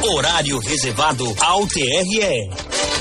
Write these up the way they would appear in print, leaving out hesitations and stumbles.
Horário reservado ao TRE.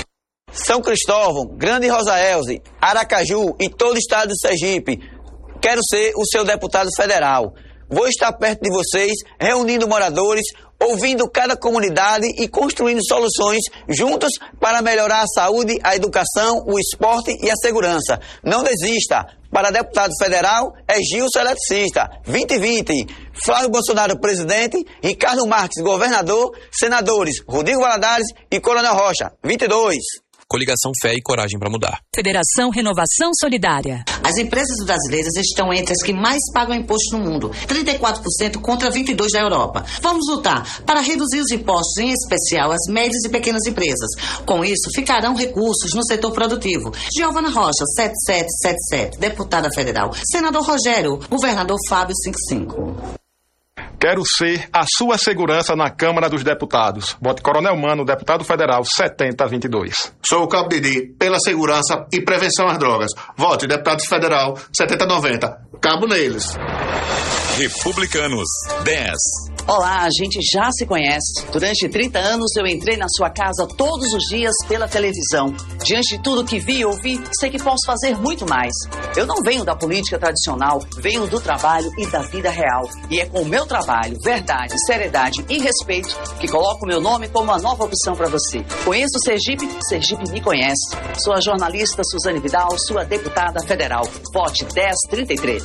São Cristóvão, Grande Rosaelze, Aracaju e todo o estado de Sergipe. Quero ser o seu deputado federal. Vou estar perto de vocês, reunindo moradores, ouvindo cada comunidade e construindo soluções juntos para melhorar a saúde, a educação, o esporte e a segurança. Não desista. Para deputado federal é Gilson Eletricista, 2020. Flávio Bolsonaro, presidente. Ricardo Marques, governador. Senadores Rodrigo Valadares e Coronel Rocha, 22. Coligação Fé e Coragem para Mudar. Federação Renovação Solidária. As empresas brasileiras estão entre as que mais pagam imposto no mundo, 34% contra 22% da Europa. Vamos lutar para reduzir os impostos, em especial as médias e pequenas empresas. Com isso, ficarão recursos no setor produtivo. Giovana Rocha, 7777, deputada federal. Senador Rogério, governador Fábio, 55. Quero ser a sua segurança na Câmara dos Deputados. Vote Coronel Mano, deputado federal, 7022. Sou o Cabo Didi, pela segurança e prevenção às drogas. Vote deputado federal, 7090. Cabo neles. Republicanos, 10. Olá, a gente já se conhece. Durante 30 anos eu entrei na sua casa todos os dias pela televisão. Diante de tudo que vi e ouvi, sei que posso fazer muito mais. Eu não venho da política tradicional, venho do trabalho e da vida real. E é com o meu trabalho, verdade, seriedade e respeito que coloco o meu nome como uma nova opção para você. Conheço Sergipe, Sergipe me conhece. Sou a jornalista Suzane Vidal, sua deputada federal. Vote 1033.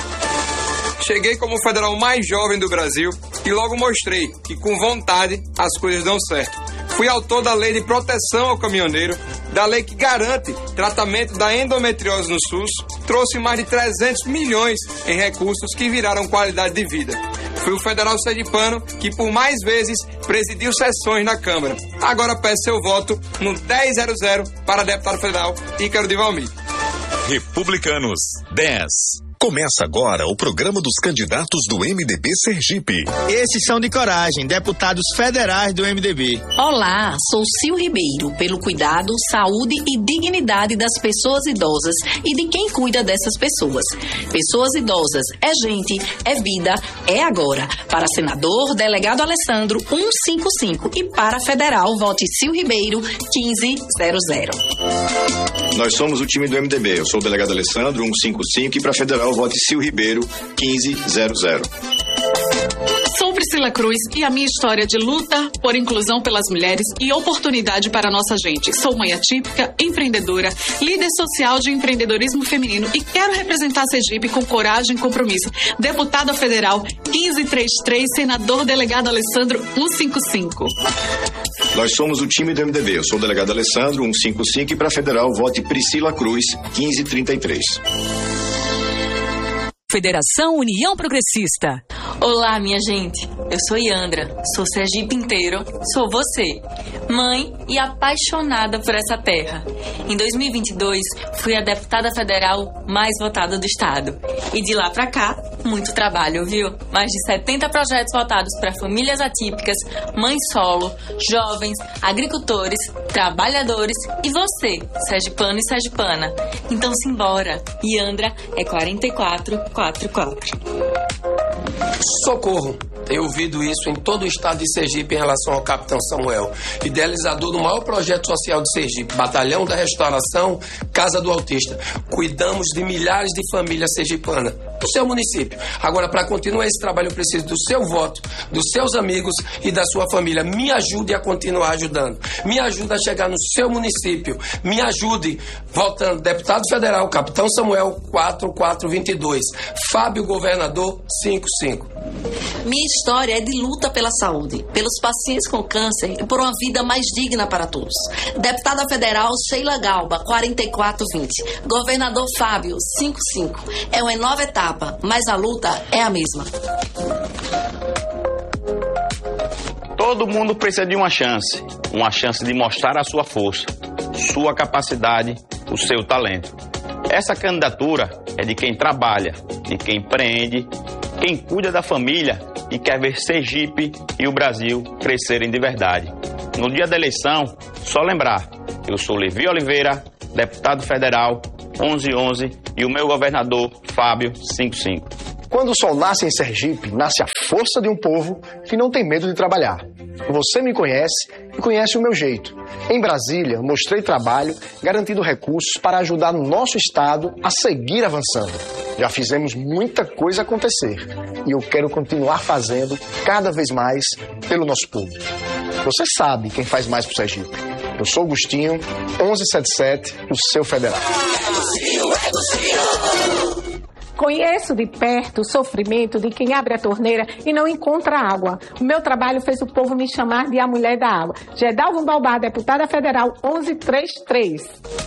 Cheguei como o federal mais jovem do Brasil e logo mostrei que com vontade as coisas dão certo. Fui autor da lei de proteção ao caminhoneiro, da lei que garante tratamento da endometriose no SUS, trouxe mais de 300 milhões em recursos que viraram qualidade de vida. Fui o federal sergipano que por mais vezes presidiu sessões na Câmara. Agora peço seu voto no 1000 para deputado federal Ícaro de Valmir. Republicanos, 10. Começa agora o programa dos candidatos do MDB Sergipe. Esses são de coragem, deputados federais do MDB. Olá, sou Sil Ribeiro, pelo cuidado, saúde e dignidade das pessoas idosas e de quem cuida dessas pessoas. Pessoas idosas é gente, é vida, é agora. Para senador, delegado Alessandro, 155. E para federal, vote Sil Ribeiro, 1500. Nós somos o time do MDB. Eu sou o delegado Alessandro, 155. E para federal, vote Sil Ribeiro, 1500. Sou Priscila Cruz e a minha história de luta por inclusão pelas mulheres e oportunidade para a nossa gente. Sou mãe atípica, empreendedora, líder social de empreendedorismo feminino e quero representar Sergipe com coragem e compromisso. Deputada federal, 1533, senador delegado Alessandro, 155. Nós somos o time do MDB. Eu sou o delegado Alessandro, 155. E para federal, vote Priscila Cruz, 1533. Federação União Progressista. Olá, minha gente. Eu sou Yandra, sou Sergipe inteiro, sou você, mãe e apaixonada por essa terra. Em 2022, fui a deputada federal mais votada do estado. E de lá pra cá, muito trabalho, viu? Mais de 70 projetos voltados para famílias atípicas, mães solo, jovens, agricultores, trabalhadores e você, sergipano e sergipana. Então simbora. Yandra é 4444. Socorro! Tenho ouvido isso em todo o estado de Sergipe em relação ao Capitão Samuel, idealizador do maior projeto social de Sergipe, Batalhão da Restauração, Casa do Autista. Cuidamos de milhares de famílias sergipanas, do seu município. Agora, para continuar esse trabalho, eu preciso do seu voto, dos seus amigos e da sua família. Me ajude a continuar ajudando. Me ajude a chegar no seu município. Me ajude votando deputado federal, Capitão Samuel, 4422. Fábio, governador, 55. Minha história é de luta pela saúde, pelos pacientes com câncer e por uma vida mais digna para todos. Deputada federal Sheila Galba, 4420. Governador Fábio, 55. É uma nova etapa, mas a luta é a mesma. Todo mundo precisa de uma chance de mostrar a sua força, sua capacidade, o seu talento. Essa candidatura é de quem trabalha, de quem empreende, quem cuida da família e quer ver Sergipe e o Brasil crescerem de verdade. No dia da eleição, só lembrar, eu sou Levi Oliveira, deputado federal, 1111, e o meu governador, Fábio, 55. Quando o sol nasce em Sergipe, nasce a força de um povo que não tem medo de trabalhar. Você me conhece e conhece o meu jeito. Em Brasília, mostrei trabalho, garantindo recursos para ajudar nosso Estado a seguir avançando. Já fizemos muita coisa acontecer e eu quero continuar fazendo cada vez mais pelo nosso povo. Você sabe quem faz mais pro Sergipe. Eu sou Agostinho, 1177, o seu federal. Conheço de perto o sofrimento de quem abre a torneira e não encontra água. O meu trabalho fez o povo me chamar de a mulher da água. Gedalva Balbá, deputada federal, 1133.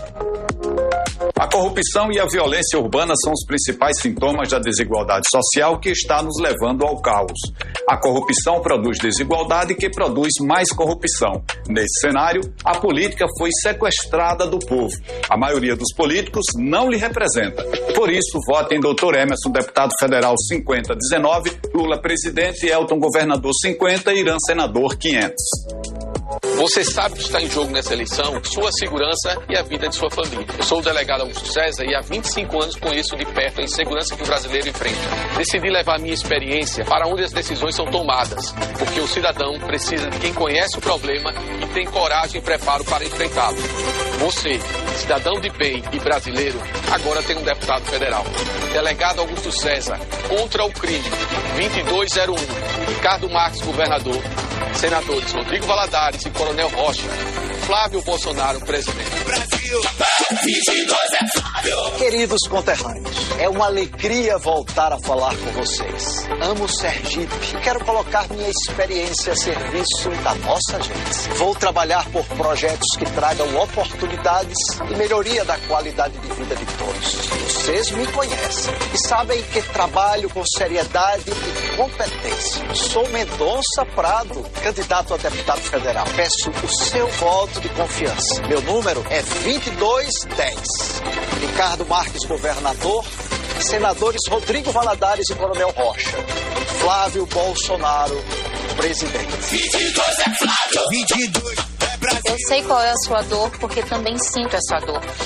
A corrupção e a violência urbana são os principais sintomas da desigualdade social que está nos levando ao caos. A corrupção produz desigualdade que produz mais corrupção. Nesse cenário, a política foi sequestrada do povo. A maioria dos políticos não lhe representa. Por isso, votem Dr. Emerson, deputado federal 5019, Lula presidente, Elton governador 50 e Irã senador 500. Você sabe que está em jogo nessa eleição sua segurança e a vida de sua família. Eu sou o delegado Augusto César e há 25 anos conheço de perto a insegurança que o brasileiro enfrenta. Decidi levar minha experiência para onde as decisões são tomadas, porque o cidadão precisa de quem conhece o problema e tem coragem e preparo para enfrentá-lo. Você, cidadão de bem e brasileiro, agora tem um deputado federal. Delegado Augusto César, contra o crime, 2201. Ricardo Marques, governador. Senadores Rodrigo Valadares e Coronel Rocha. Flávio Bolsonaro, presidente. Brasil, 22 é Flávio. Queridos conterrâneos, é uma alegria voltar a falar com vocês. Amo Sergipe e quero colocar minha experiência a serviço da nossa gente. Vou trabalhar por projetos que tragam oportunidades e melhoria da qualidade de vida de todos. Vocês me conhecem e sabem que trabalho com seriedade e competência. Sou Mendonça Prado, candidato a deputado federal. Peço o seu voto de confiança. Meu número é 2210. Ricardo Marques, governador. Senadores Rodrigo Valadares e Coronel Rocha. Flávio Bolsonaro, presidente. 22 é Flávio. 22 é Brasil. Eu sei qual é a sua dor, porque também sinto essa dor.